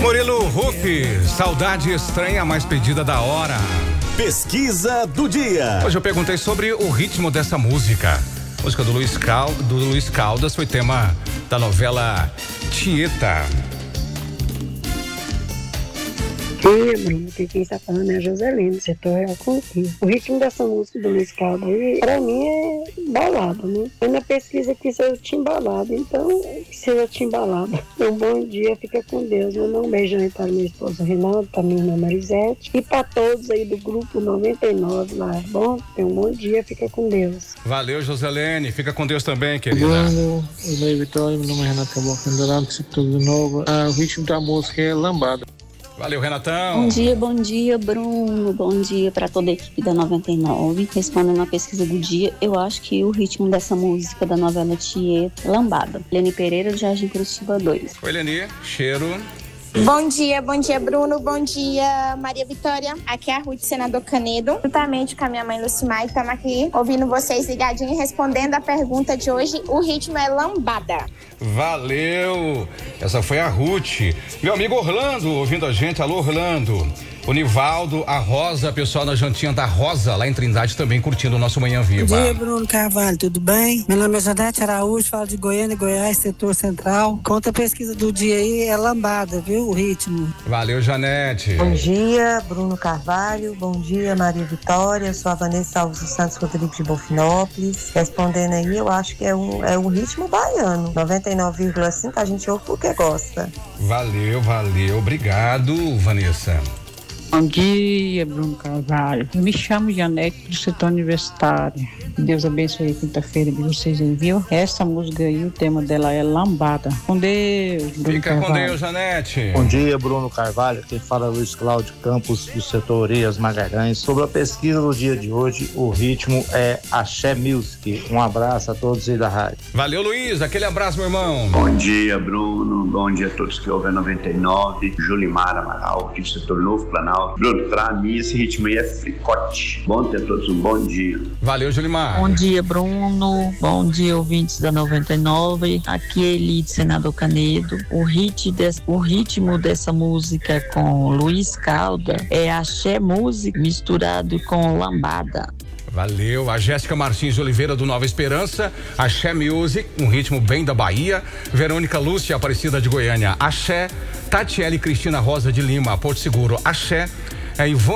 Murilo Huff, saudade estranha mais pedida da hora. Pesquisa do dia. Hoje eu perguntei sobre o ritmo dessa música. A música do Luiz Caldas foi tema da novela Tieta. Bruno, quem está falando é a Joselene, setor real contigo. O ritmo dessa música do Luiz Caldas aí, pra mim é balada, né? Eu na pesquisa aqui seja timbalada, então seja timbalada. Um bom dia, fica com Deus. Mandar um beijão aí para meu esposo Renato, para minha irmã Marisete e para todos aí do grupo 99 lá, bom? Um bom dia, fica com Deus. Valeu, Joselene, fica com Deus também, querida. Bruno, Vitória, meu nome é Renato Caboclo Dourado, que tudo de novo. O ritmo da música é lambada. Valeu, Renatão. Bom dia, Bruno. Bom dia para toda a equipe da 99. Respondendo a pesquisa do dia, eu acho que o ritmo dessa música da novela Tieta é lambada. Leni Pereira, do Jardim Curitiba 2. Oi, Leni. Cheiro. Bom dia, Bruno. Bom dia, Maria Vitória. Aqui é a Ruth, senador Canedo. Juntamente com a minha mãe Lucimar, estamos aqui ouvindo vocês ligadinhos e respondendo a pergunta de hoje. O ritmo é lambada. Valeu! Essa foi a Ruth. Meu amigo Orlando, ouvindo a gente. Alô, Orlando. O Nivaldo, a Rosa, pessoal na jantinha da Rosa, lá em Trindade, também curtindo o nosso Manhã Viva. Bom dia, Bruno Carvalho, tudo bem? Meu nome é Janete Araújo, falo de Goiânia, Goiás, setor central. Conta a pesquisa do dia aí, é lambada, viu? O ritmo. Valeu, Janete. Bom dia, Bruno Carvalho. Bom dia, Maria Vitória. Sou a Vanessa Alves dos Santos Rodrigues de Bonfinópolis. Respondendo aí, eu acho que é um ritmo baiano. 99,5 a gente ouve porque gosta. Valeu. Obrigado, Vanessa. Bom dia, Bruno Carvalho. Eu me chamo Janete, do setor universitário. Deus abençoe a quinta-feira de vocês aí, viu? Essa música aí, o tema dela é lambada. Com Deus, Bruno Fica Carvalho. com Deus, Janete. Bom dia, Bruno Carvalho. Quem fala é Luiz Cláudio Campos, do setor Orias Magalhães. Sobre a pesquisa do dia de hoje, o ritmo é Axé Music. Um abraço a todos aí da rádio. Valeu, Luiz. Aquele abraço, meu irmão. Bom dia, Bruno. Bom dia a todos que ouvem a 99. Julimar Amaral, aqui do setor Novo Planalto. Bruno, pra mim esse ritmo aí é fricote. Bom ter a todos um bom dia. Valeu, Julimar. Bom dia, Bruno. Bom dia, ouvintes da 99. Aqui é Eli, de Senador Canedo. O ritmo dessa música com Luiz Caldas é Axé Music misturado com lambada. Valeu, a Jéssica Martins de Oliveira do Nova Esperança, Axé Music, um ritmo bem da Bahia. Verônica Lúcia Aparecida de Goiânia, Axé. Tatiele Cristina Rosa de Lima, Porto Seguro, Axé. Ivone